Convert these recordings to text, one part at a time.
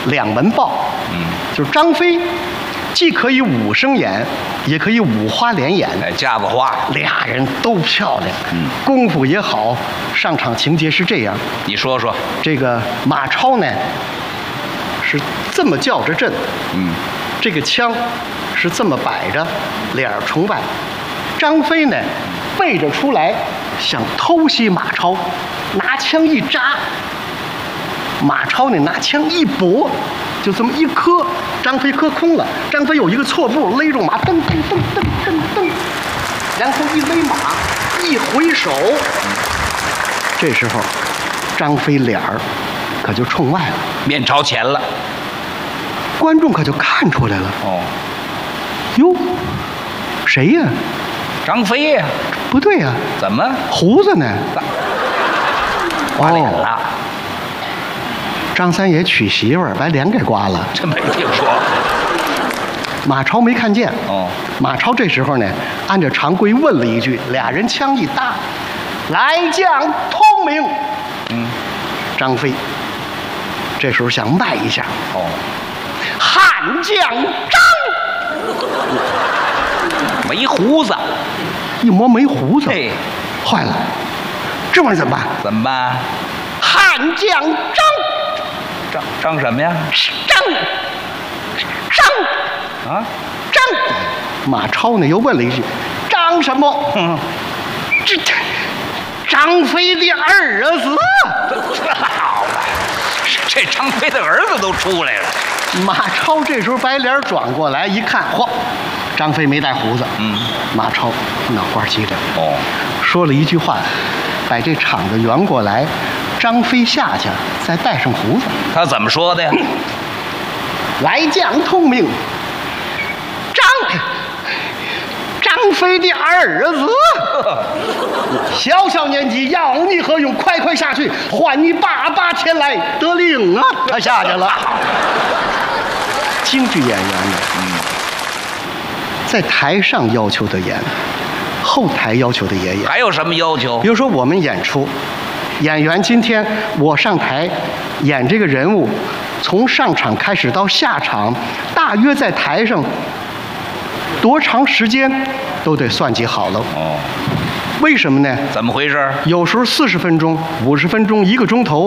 两门豹，就是张飞，既可以五声演，也可以五花连演， 哎，架子花， 俩人都漂亮，功夫也好。上场情节是这样， 你说说。 这个马超呢是这么叫着阵，这个枪是这么摆着，脸儿冲外。张飞呢背着出来，想偷袭马超，拿枪一扎。马超呢拿枪一搏，就这么一磕，张飞磕空了。张飞有一个错步，勒住马，噔噔噔噔噔噔，然后一勒马，一回手，这时候张飞脸儿可就冲外了， 面朝前了。 观众可就看出来了。 哦， 哟，谁呀？ 张飞呀？ 不对呀， 怎么胡子呢？ 刮脸了？ 张三爷娶媳妇儿把脸给刮了， 真没听说。 马超没看见。 哦， 马超这时候呢，按照常规问了一句，俩人枪一搭，来将通明。张飞这时候想卖一下。 哦， 汉将张， 没胡子， 一摸没胡子， 嘿， 坏了，这玩意儿怎么办？ 怎么办？ 汉将张什么呀？ 张啊， 张。马超呢又问了一句：“张什么？”这张飞的儿子。 好了，这张飞的儿子都出来了。 马超这时候白脸转过来一看，嚯，张飞没带胡子。马超脑瓜激灵。 哦， 说了一句话，把这场子圆过来。张飞下去，再带上胡子。 他怎么说的呀？ 来将通明，张飞的儿子，小年纪要你何用？快快下去，唤你爸爸前来得令啊！他下去了。京剧演员呢，在台上要求的严，后台要求的也严。 还有什么要求？ 比如说我们演出，演员今天我上台演这个人物，从上场开始到下场，大约在台上多长时间都得算计好了。 哦， 为什么呢？ 怎么回事？ 有时候40分钟、50分钟、1个钟头，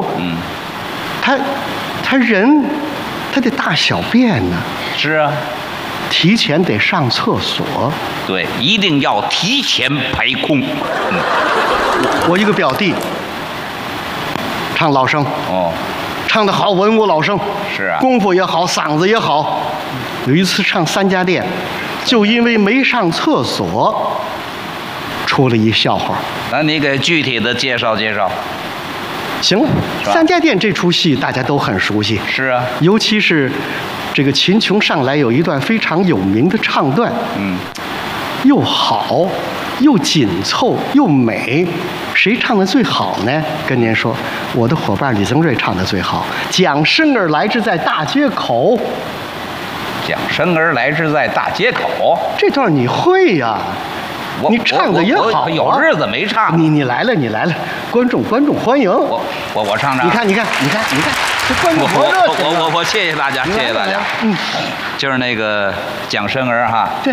他人他得大小便呢。 是啊， 提前得上厕所。 对，一定要提前排空。 我一个表弟唱老生，唱得好，文武老生。 是啊， 功夫也好，嗓子也好。有一次唱3家店，就因为没上厕所，出了一笑话。 那你给具体的介绍介绍。 行了，3家店这出戏大家都很熟悉。 是啊， 尤其是这个秦琼上来有一段非常有名的唱段，又好，又紧凑，又美。谁唱的最好呢？跟您说，我的伙伴李增瑞唱的最好。蒋生儿来至在大街口， 蒋生儿来至在大街口， 这段你会呀？你唱的也好啊。 有日子没唱。 你来了，观众欢迎。 我唱唱。 你看，这观众多热情啊！ 我谢谢大家，谢谢大家。就是那个蒋生儿哈。 对。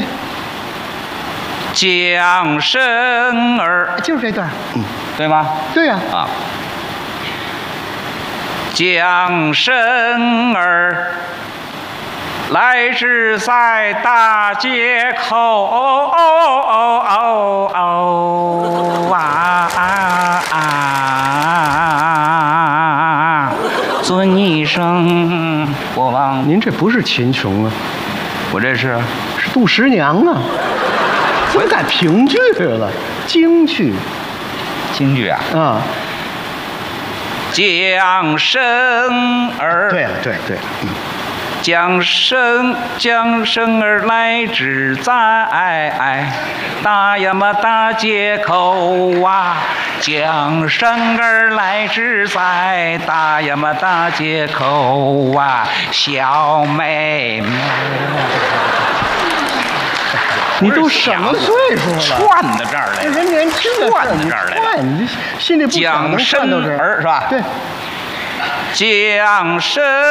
蒋生儿就是这段， 对吗？ 对呀。 啊。蒋生儿来至在大街口尊一声国王。 您这不是秦琼啊， 我这是杜十娘啊。怎么改评剧了？京剧。 京剧啊？蒋生儿。 对。 蒋生儿来至在大呀嘛大街口啊，蒋生儿来至在大呀嘛大街口啊，小妹妹。 你都什么岁数了？ 串到这儿来了， 人年轻的串到这儿来了， 你心里不想能串到这儿是吧？ 对， 蒋生。